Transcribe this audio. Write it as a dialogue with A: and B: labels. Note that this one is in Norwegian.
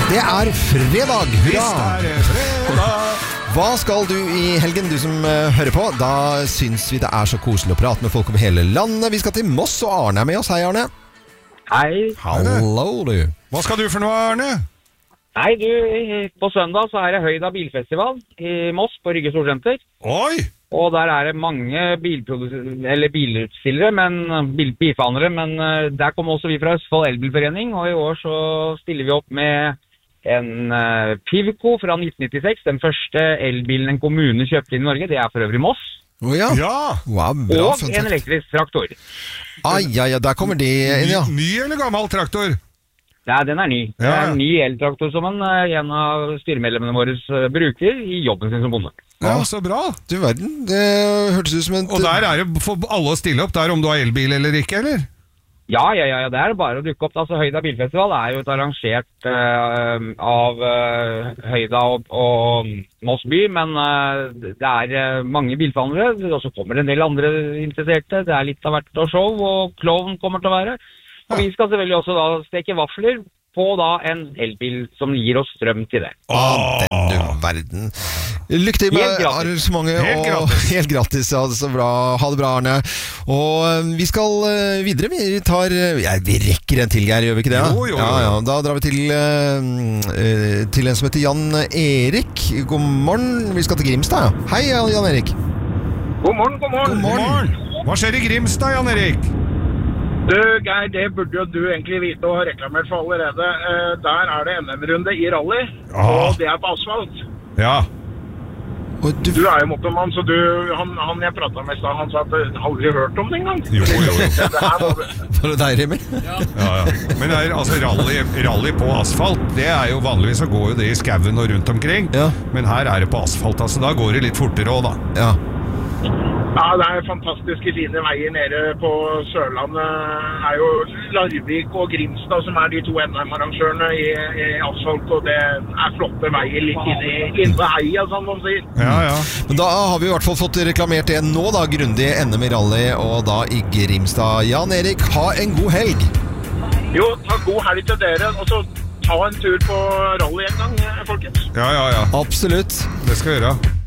A: Det er fredag! Hurra!
B: Visst er det fredag!
A: Hva skal du i helgen, du som hører på? Da syns vi det er så koselig å prate med folk over hele landet. Vi skal til Moss, og Arne er med oss. Hei, Arne.
C: Hei.
A: Hallo, du.
B: Hva skal du for noe, Arne?
C: Nei, du, på søndag så er det Høyda bilfestival i Moss på Rygge Storsenter.
B: Oi!
C: Og der er det mange bilutstillere, bilfanere, men der kommer også vi fra Østfold Elbilforening, og i år så stiller vi opp med en Pivco fra 1996, den første elbilen en kommune kjøpte inn i Norge, det er for øvrig Moss.
A: Ja. Wow, bra,
C: og en elektrisk traktor.
A: Der kommer de inn, ja.
B: Ny eller gammel traktor?
C: Ja, den er ny. Det er en ny eltraktor som en av styremedlemmene våre bruker i jobben sin som bonde.
B: Ja, så bra.
A: Du verden, det hørtes ut som en...
B: Og der er det for alle å stille opp der om du har elbil eller ikke, eller?
C: Ja, det er bare å dukke opp. Altså, Høyda bilfestival er jo et arrangert av Høyda og Moss by, men det er mange bilforhandlere, og så kommer en del andre interesserte. Det er litt av hvert av show, og klovn kommer til å være. Og vi skal selvfølgelig også da steke vafler på da en elbil som gir oss strøm til det.
A: Den du verden. Lykke til med arrangementet. Helt gratis. Ja, så bra. Ha det bra, Arne. Og vi skal videre. Vi rekker en til, Geir, gjør vi ikke det?
B: Jo.
A: Ja. Da drar vi til en som heter Jan Erik. God morgen. Vi skal til Grimstad, ja. Hei, Jan Erik.
C: God morgen.
B: Hva skjer i Grimstad, Jan Erik?
D: Du, Geir, det burde jo du egentlig vite og ha reklamert for allerede. Der er det NM-runde i rally, og det er på asfalt.
B: Ja.
D: Du er jo motormann, så han jeg pratet med i sted, han sa at jeg aldri hørt om det engang.
B: Jo.
A: Var det deg, Remi?
B: Ja. Men altså, rally på asfalt, det er jo vanligvis så går jo det i skauen og rundt omkring. Ja. Men her er det på asfalt, altså da går det litt fortere også da.
A: Ja.
D: Ja, det er fantastiske fine veier nede på Sørlandet. Det er jo Larvik og Grimstad som er de to NM-arrangørene i asfalt, og det er flotte veier litt inne heia, som man sier.
B: Ja.
A: Men da har vi i hvert fall fått reklamert det nå da, grundig NM i rally, og da i Grimstad. Jan Erik, ha en god helg!
D: Jo, ta god helg til dere, og så ta en tur på rally en gang, folkens.
B: Ja.
A: Absolutt.
B: Det skal jeg gjøre.